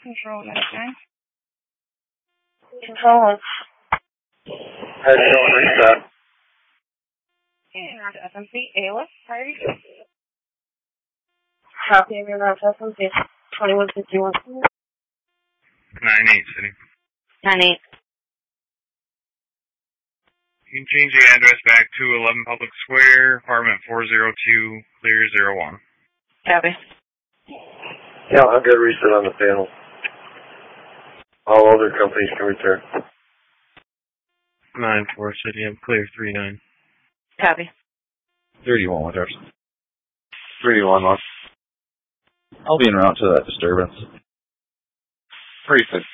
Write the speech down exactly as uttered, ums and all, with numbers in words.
Control nine. Control. How you doing, Reset? And on to S M C, Ayla, how are you? Copy of your route to S M C. twenty-one fifty-one. nine eight, City. nine eight. You can change the address back to eleven Public Square, apartment four oh two, clear zero one. Copy. Yeah, I'll get a reset on the panel. All other companies can return. nine four, City, I'm clear three nine. Copy. thirty-one, Winters. thirty-one, Los. I'll be en route to that disturbance. Precinct.